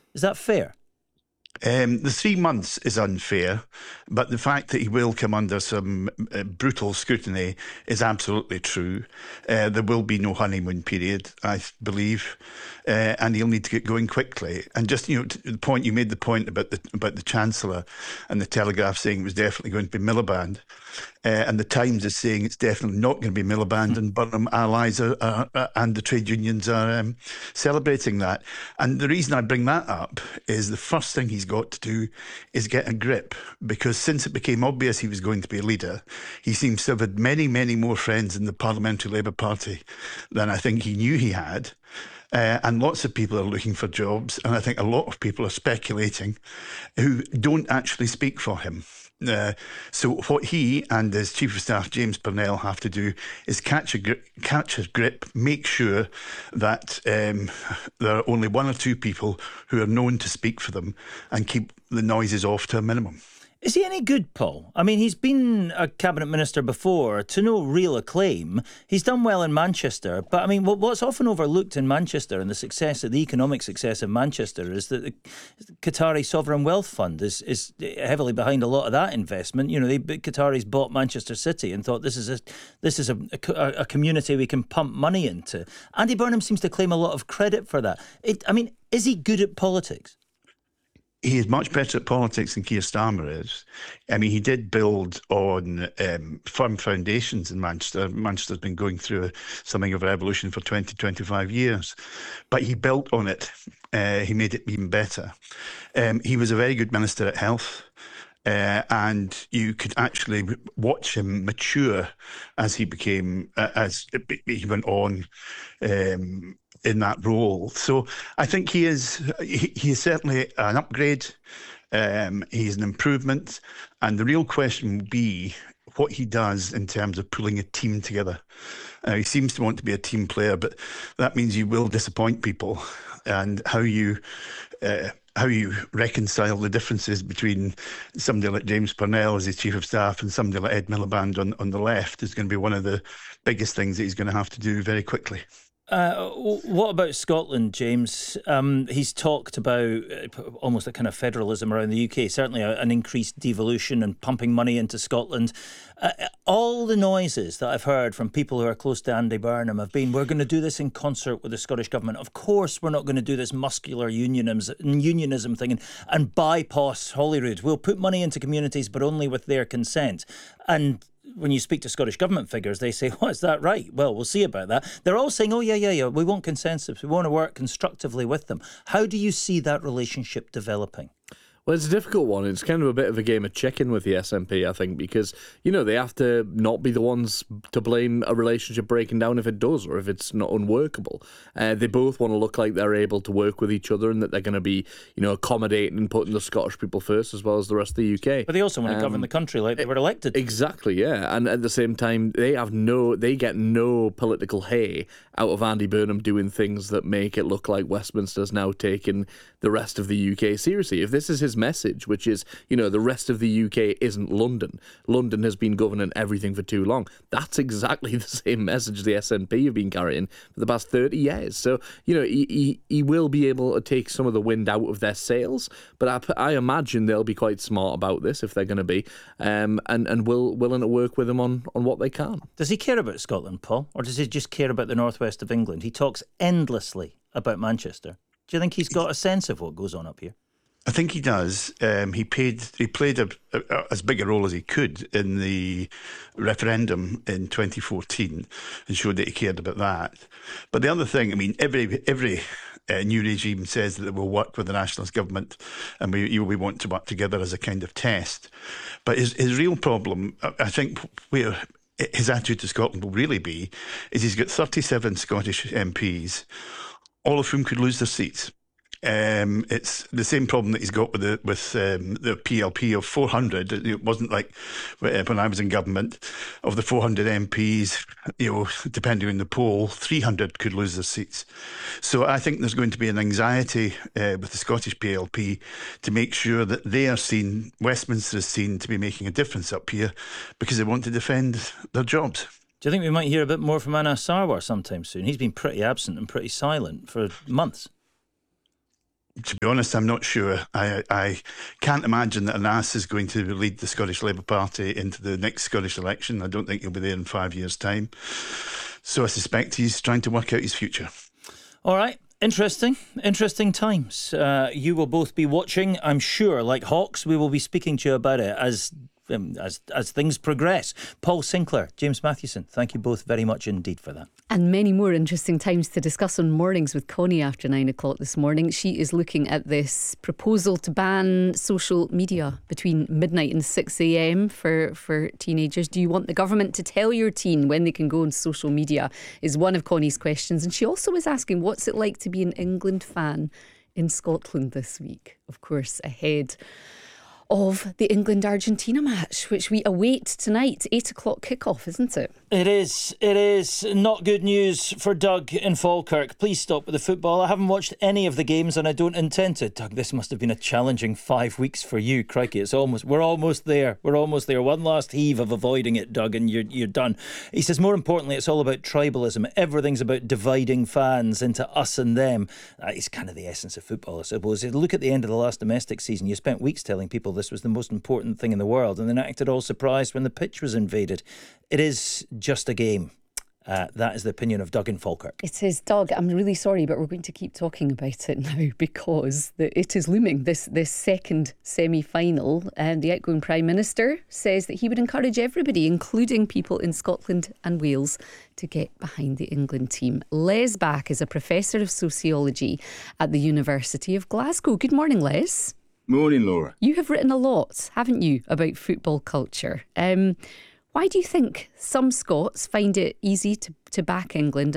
Is that fair? The 3 months is unfair, but the fact that he will come under some brutal scrutiny is absolutely true. There will be no honeymoon period, I believe, and he'll need to get going quickly. And just the point you made, the point about the Chancellor and the Telegraph saying it was definitely going to be Miliband. And the Times is saying it's definitely not going to be Miliband, and Burnham allies and the trade unions are celebrating that. And the reason I bring that up is the first thing he's got to do is get a grip, because since it became obvious he was going to be a leader, he seems to have had many, many more friends in the Parliamentary Labour Party than I think he knew he had. And lots of people are looking for jobs, and I think a lot of people are speculating who don't actually speak for him. So what he and his Chief of Staff, James Purnell, have to do is catch a grip, make sure that there are only one or two people who are known to speak for them, and keep the noises off to a minimum. Is he any good, Paul? I mean, he's been a cabinet minister before to no real acclaim. He's done well in Manchester, but I mean, what's often overlooked in Manchester and the economic success of Manchester is that the Qatari Sovereign Wealth Fund is heavily behind a lot of that investment. You know, Qataris bought Manchester City and thought this is a community we can pump money into. Andy Burnham seems to claim a lot of credit for that. Is he good at politics? He is much better at politics than Keir Starmer is. I mean, he did build on firm foundations in Manchester. Manchester's been going through something of a revolution for 20, 25 years. But he built on it. He made it even better. He was a very good Minister at Health. And you could actually watch him mature as he went on in that role. So I think he is certainly an upgrade. He's an improvement. And the real question will be what he does in terms of pulling a team together. He seems to want to be a team player, but that means you will disappoint people. And how you reconcile the differences between somebody like James Purnell as his Chief of Staff and somebody like Ed Miliband on the left is going to be one of the biggest things that he's going to have to do very quickly. What about Scotland, James? He's talked about almost a kind of federalism around the UK, certainly an increased devolution and pumping money into Scotland. All the noises that I've heard from people who are close to Andy Burnham have been, we're going to do this in concert with the Scottish Government. Of course, we're not going to do this muscular unionism thing and bypass Holyrood. We'll put money into communities, but only with their consent. And when you speak to Scottish Government figures, they say, is that right? Well, we'll see about that. They're all saying, yeah, we want consensus. We want to work constructively with them. How do you see that relationship developing? Well, it's a difficult one. It's kind of a bit of a game of chicken with the SNP, I think, because, they have to not be the ones to blame a relationship breaking down if it does or if it's not unworkable. They both want to look like they're able to work with each other and that they're going to be, accommodating and putting the Scottish people first as well as the rest of the UK. But they also want to govern the country like they were elected. Exactly, yeah. And at the same time, they get no political hay out of Andy Burnham doing things that make it look like Westminster's now taking the rest of the UK seriously. If this is his message, which is, the rest of the UK isn't London. London has been governing everything for too long. That's exactly the same message the SNP have been carrying for the past 30 years. So, he will be able to take some of the wind out of their sails, but I imagine they'll be quite smart about this if they're going to be, and willing to work with him on what they can. Does he care about Scotland, Paul? Or does he just care about the northwest of England? He talks endlessly about Manchester. Do you think he's got a sense of what goes on up here? I think he does. He played as big a role as he could in the referendum in 2014 and showed that he cared about that. But the other thing, I mean, every new regime says that they will work with the nationalist government and we want to work together as a kind of test. But his real problem, I think, where his attitude to Scotland will really be, is he's got 37 Scottish MPs, all of whom could lose their seats. It's the same problem that he's got with the PLP of 400. It wasn't like when I was in government, of the 400 MPs, depending on the poll, 300 could lose their seats. So I think there's going to be an anxiety with the Scottish PLP to make sure that they are seen, Westminster is seen to be making a difference up here because they want to defend their jobs. Do you think we might hear a bit more from Anas Sarwar sometime soon? He's been pretty absent and pretty silent for months. To be honest, I'm not sure. I can't imagine that Anas is going to lead the Scottish Labour Party into the next Scottish election. I don't think he'll be there in 5 years' time. So I suspect he's trying to work out his future. All right. Interesting times. You will both be watching, I'm sure, like hawks. We will be speaking to you about it as things progress. Paul Sinclair, James Mathewson, thank you both very much indeed for that. And many more interesting times to discuss on Mornings with Connie after 9 o'clock this morning. She is looking at this proposal to ban social media between midnight and 6 a.m. for teenagers. Do you want the government to tell your teen when they can go on social media is one of Connie's questions. And she also was asking, what's it like to be an England fan in Scotland this week? Of course, ahead of the England-Argentina match, which we await tonight, 8 o'clock kickoff, isn't it? It is not good news for Doug in Falkirk. Please stop with the football. I haven't watched any of the games and I don't intend to. Doug, this must have been a challenging 5 weeks for you. Crikey, we're almost there. One last heave of avoiding it, Doug, and you're done. He says, more importantly, it's all about tribalism. Everything's about dividing fans into us and them. That is kind of the essence of football, I suppose. Look at the end of the last domestic season. You spent weeks telling people this was the most important thing in the world and then acted all surprised when the pitch was invaded. It is just a game. That is the opinion of Doug in Falkirk. It is, Doug. I'm really sorry, but we're going to keep talking about it now because it is looming, this second semi-final. The outgoing Prime Minister says that he would encourage everybody, including people in Scotland and Wales, to get behind the England team. Les Back is a Professor of Sociology at the University of Glasgow. Good morning, Les. Morning, Laura. You have written a lot, haven't you, about football culture. Why do you think some Scots find it easy to back England